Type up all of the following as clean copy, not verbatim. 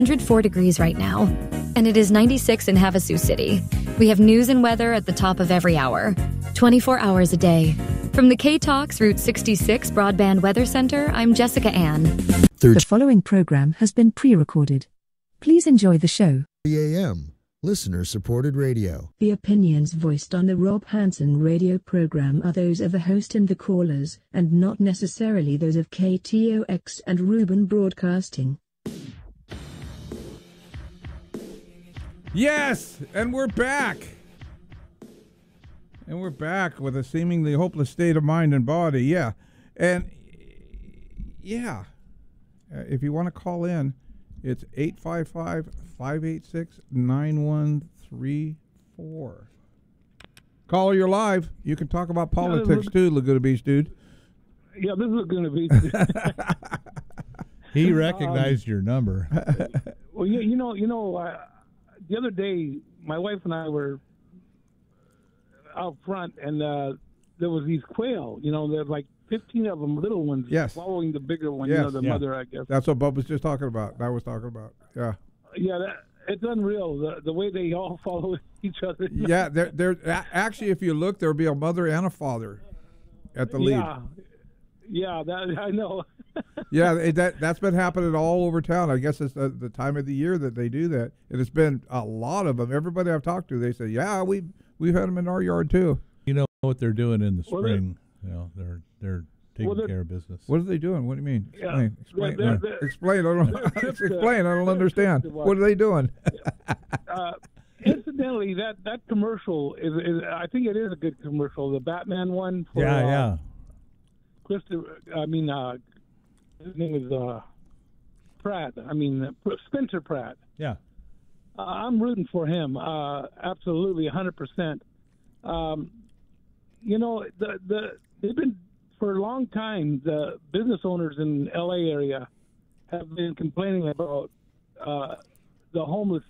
104 degrees right now, and it is 96 in Havasu City. We have news and weather at the top of every hour, 24 hours a day. From the K-Talks Route 66 Broadband Weather Center, I'm Jessica Ann. The following program has been pre-recorded. Please enjoy the show. 3 a.m. Listener-supported radio. The opinions voiced on the Rob Hansen radio program are those of the host and the callers, and not necessarily those of KTOX and Ruben Broadcasting. Yes, and we're back. And we're back with a seemingly hopeless state of mind and body. Yeah. And, yeah, if you want to call in, it's 855-586-9134. Caller, you're live. You can talk about politics, too, Laguna Beach dude. Yeah, this is Laguna Beach. He recognized your number. Well, you know, the other day, my wife and I were out front, and there was these quail. You know, there's like 15 of them, little ones, following the bigger one. Yes. You know, the mother, I guess. That's what Bub was just talking about. I was talking about. Yeah. Yeah, it's unreal the way they all follow each other. Yeah, they're actually, if you look, there'll be a mother and a father at the lead. Yeah, that I know. Yeah, that's been happening all over town. I guess it's the time of the year that they do that, and it's been a lot of them. Everybody I've talked to, they say, "Yeah, we've had them in our yard too." You know what they're doing in the spring? They're taking care of business. What are they doing? What do you mean? Explain. Explain. Explain. I don't understand. What are they doing? Incidentally, that commercial is I think it is a good commercial. The Batman one. For, yeah. His name is Pratt. Spencer Pratt. Yeah. I'm rooting for him. Absolutely, 100%. They've been for a long time. The business owners in L.A. area have been complaining about the homeless.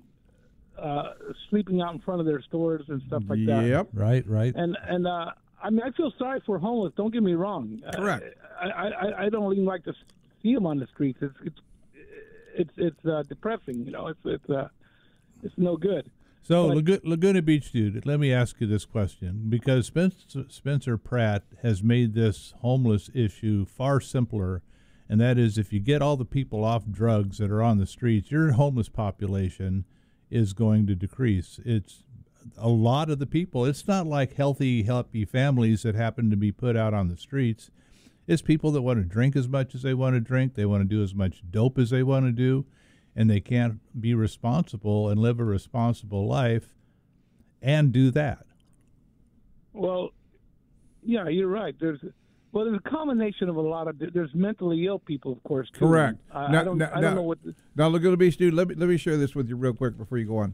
Sleeping out in front of their stores and stuff like that. Yep. Right. And I feel sorry for homeless. Don't get me wrong. Correct. I don't even like to see them on the streets. It's depressing. You know, it's no good. So Laguna Beach dude, let me ask you this question, because Spencer Pratt has made this homeless issue far simpler, and that is if you get all the people off drugs that are on the streets, your homeless population is going to decrease. It's a lot of the people. It's not like healthy families that happen to be put out on the streets. It's people that want to drink as much as they want to drink. They want to do as much dope as they want to do, and they can't be responsible and live a responsible life and do that. Well, yeah, you're right. There's a combination of a lot of. There's mentally ill people, of course, too. Correct. I don't know what. Now, Laguna Beach dude, let me share this with you real quick before you go on.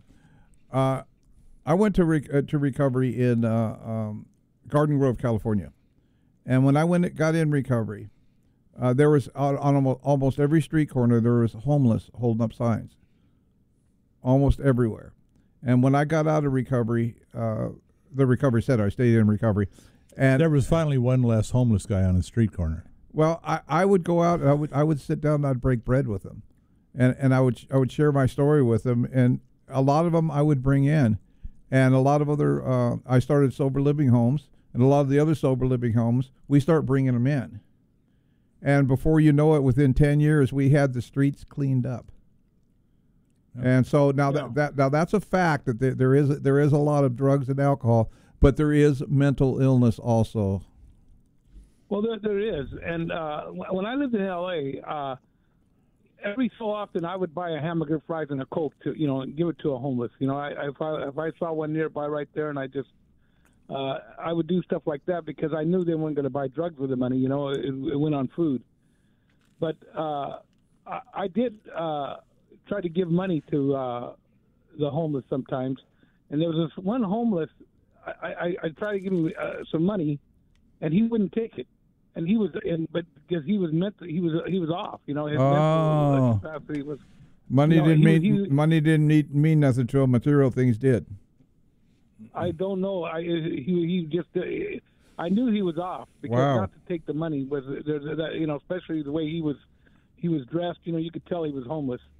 I went to recovery in Garden Grove, California, and when I got in recovery, there was on almost every street corner there was homeless holding up signs, almost everywhere. And when I got out of recovery, the recovery center, I stayed in recovery, and there was finally one less homeless guy on a street corner. Well, I would go out and I would sit down and I'd break bread with them, and I would share my story with them, and a lot of them I would bring in. And a lot of other, I started sober living homes, and a lot of the other sober living homes, we start bringing them in. And before you know it, within 10 years, we had the streets cleaned up. And so now that's a fact that there is a lot of drugs and alcohol, but there is mental illness also. Well, there is. And when I lived in L.A., every so often, I would buy a hamburger, fries, and a Coke and give it to a homeless. You know, if I saw one nearby right there, and I would do stuff like that because I knew they weren't going to buy drugs with the money. You know, it went on food. But I did try to give money to the homeless sometimes, and there was this one homeless. I tried to give him some money, and he wouldn't take it. And he was, but because he was off, you know. His mental capacity was. Money didn't mean nothing to him. Material things did. I don't know. I knew he was off because not to take the money was especially the way he was dressed. You know, you could tell he was homeless.